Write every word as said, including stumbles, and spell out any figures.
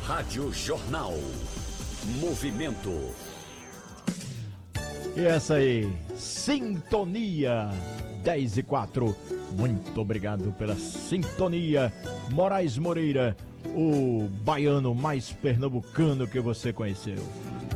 Rádio Jornal. Movimento. E essa aí, Sintonia dez e quatro. Muito obrigado pela sintonia. Moraes Moreira, o baiano mais pernambucano que você conheceu.